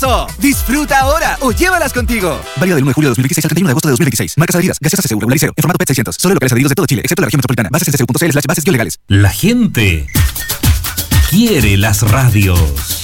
Disfruta ahora o llévalas contigo. Válido del 1 de julio de 2026 al 31 de agosto de 2026. Marcas adheridas. Gaseosa CCU. Regular y Cero. En formato PET 600. Solo locales adheridos de todo Chile, excepto la región metropolitana. Bases en ccu.cl/bases-legales. La gente quiere las radios.